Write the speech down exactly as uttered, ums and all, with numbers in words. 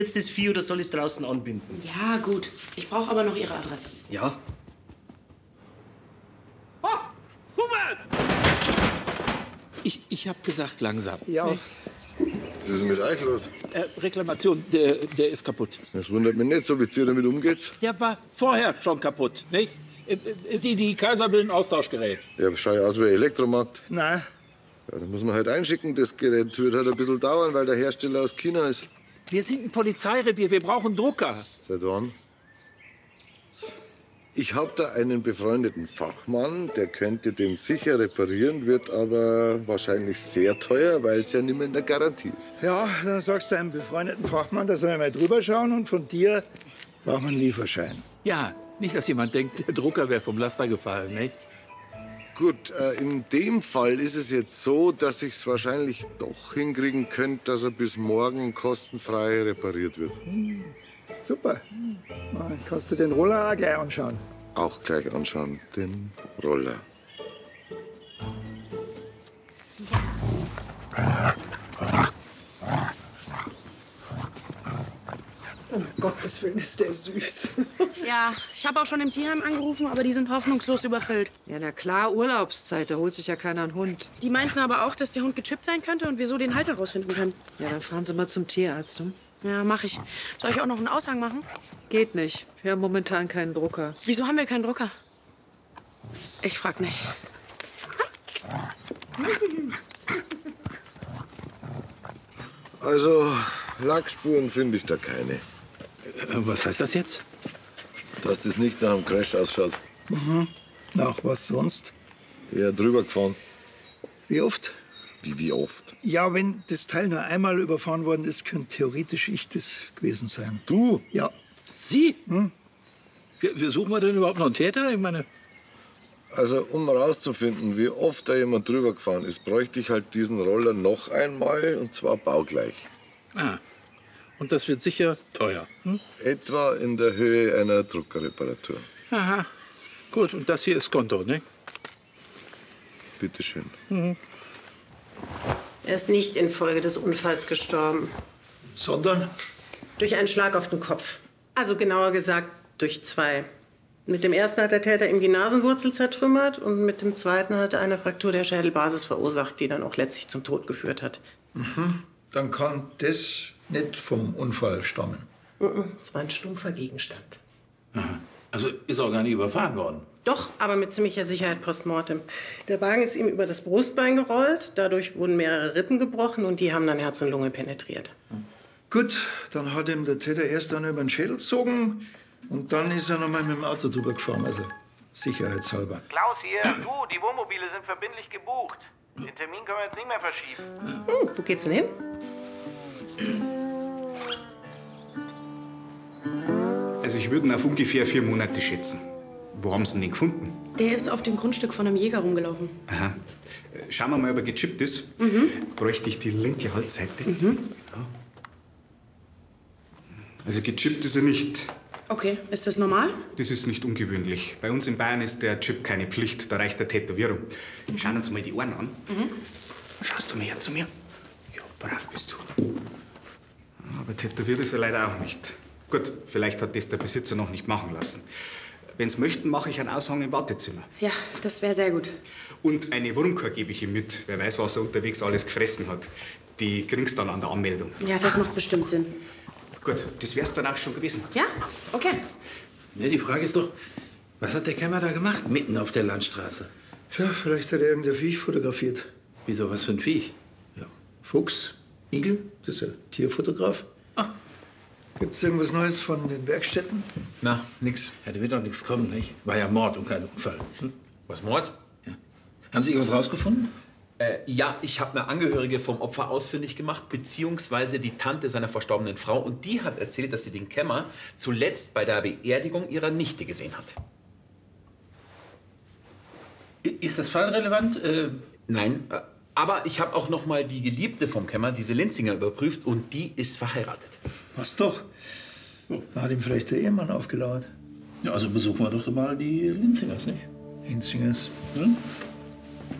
jetzt das Vieh oder soll ich es draußen anbinden? Ja, gut. Ich brauche aber noch Ihre Adresse. Ja. Oh, Hubert! Ich, ich hab gesagt, langsam. Ja. Nee. Was ist denn mit euch los? Äh, Reklamation, der, der ist kaputt. Das wundert mich nicht, so wie ihr damit umgeht. Der war vorher schon kaputt, nicht? Äh, äh, Die, die Kaiser will ein Austauschgerät. Ja, schau ja aus wie ein Elektromarkt. Nein. Ja, da muss man halt einschicken. Das Gerät wird halt ein bisschen dauern, weil der Hersteller aus China ist. Wir sind ein Polizeirevier, wir brauchen Drucker. Seit wann? Ich habe da einen befreundeten Fachmann, der könnte den sicher reparieren, wird aber wahrscheinlich sehr teuer, weil es ja nicht mehr in der Garantie ist. Ja, dann sagst du einem befreundeten Fachmann, da soll er mal drüber schauen und von dir braucht man einen Lieferschein. Ja, nicht, dass jemand denkt, der Drucker wäre vom Laster gefallen, nicht? Gut, äh, in dem Fall ist es jetzt so, dass ich es wahrscheinlich doch hinkriegen könnte, dass er bis morgen kostenfrei repariert wird. Hm, super. Dann kannst du den Roller auch gleich anschauen. Auch gleich anschauen, den Roller. Um Gottes Willen, ist der süß. Ja, ich habe auch schon im Tierheim angerufen, aber die sind hoffnungslos überfüllt. Ja, na klar, Urlaubszeit, da holt sich ja keiner einen Hund. Die meinten aber auch, dass der Hund gechippt sein könnte und wir so den Halter rausfinden können. Ja, dann fahren Sie mal zum Tierarzt. Hm? Ja, mach ich. Soll ich auch noch einen Aushang machen? Geht nicht. Wir haben momentan keinen Drucker. Wieso haben wir keinen Drucker? Ich frag nicht. Also, Lackspuren finde ich da keine. Was heißt das jetzt? Dass das nicht nach einem Crash ausschaut. Mhm. Nach was sonst? Ja, drüber gefahren. Wie oft? Wie, wie oft? Ja, wenn das Teil nur einmal überfahren worden ist, könnte theoretisch ich das gewesen sein. Du? Ja. Sie? Hm? Wir, wir suchen wir denn überhaupt noch einen Täter? Ich meine... Also, um rauszufinden, wie oft da jemand drüber gefahren ist, bräuchte ich halt diesen Roller noch einmal, und zwar baugleich. Ah. Und das wird sicher teuer. Hm? Etwa in der Höhe einer Druckerreparatur. Aha. Gut, und das hier ist Konto, ne? Bitte schön. Mhm. Er ist nicht infolge des Unfalls gestorben. Sondern? Durch einen Schlag auf den Kopf. Also genauer gesagt, durch zwei. Mit dem ersten hat der Täter ihm die Nasenwurzel zertrümmert und mit dem zweiten hat er eine Fraktur der Schädelbasis verursacht, die dann auch letztlich zum Tod geführt hat. Mhm. Dann kann das nicht vom Unfall stammen. Es war ein stumpfer Gegenstand. Aha. Also ist auch gar nicht überfahren worden? Doch, aber mit ziemlicher Sicherheit postmortem. Der Wagen ist ihm über das Brustbein gerollt, dadurch wurden mehrere Rippen gebrochen und die haben dann Herz und Lunge penetriert. Gut, dann hat ihm der Täter erst dann über den Schädel gezogen und dann ist er noch mal mit dem Auto drüber gefahren, also sicherheitshalber. Klaus hier, du, die Wohnmobile sind verbindlich gebucht. Den Termin können wir jetzt nicht mehr verschieben. Hm, wo geht's denn hin? Also ich würde ihn auf ungefähr vier Monate schätzen. Wo haben Sie ihn denn gefunden? Der ist auf dem Grundstück von einem Jäger rumgelaufen. Aha. Schauen wir mal, ob er gechippt ist. Mhm. Bräuchte ich die linke Halsseite. Mhm. Ja. Also gechippt ist er nicht. Okay, ist das normal? Das ist nicht ungewöhnlich. Bei uns in Bayern ist der Chip keine Pflicht, da reicht der Tätowierung. Schauen uns mal die Ohren an. Mhm. Schaust du mal her zu mir? Ja, brav bist du. Aber tätowiert ist er leider auch nicht. Gut, vielleicht hat das der Besitzer noch nicht machen lassen. Wenn Sie möchten, mache ich einen Aushang im Wartezimmer. Ja, das wäre sehr gut. Und eine Wurmkur gebe ich ihm mit. Wer weiß, was er unterwegs alles gefressen hat. Die kriegst du dann an der Anmeldung. Ja, das macht bestimmt Sinn. Gut, das wär's dann auch schon gewesen. Ja? Okay. Ja, die Frage ist doch, was hat der Kämmer da gemacht, mitten auf der Landstraße? Ja, vielleicht hat er irgendein Viech fotografiert. Wieso, was für ein Viech? Ja, Fuchs, Igel, das ist ein Tierfotograf. Ah. Gibt's irgendwas Neues von den Werkstätten? Na, nix. Ja, da wird doch nichts kommen, nicht? War ja Mord und kein Unfall. Hm? Was, Mord? Ja. Haben Sie irgendwas rausgefunden? Äh, ja, ich habe eine Angehörige vom Opfer ausfindig gemacht, beziehungsweise die Tante seiner verstorbenen Frau. Und die hat erzählt, dass sie den Kämmer zuletzt bei der Beerdigung ihrer Nichte gesehen hat. Ist das fallrelevant? Äh Nein, äh, aber ich habe auch noch mal die Geliebte vom Kämmer, diese Linzinger, überprüft und die ist verheiratet. Was doch? Da hat ihm vielleicht der Ehemann aufgelauert. Ja, also besuchen wir doch mal die Linzingers, nicht? Linzingers? Hm?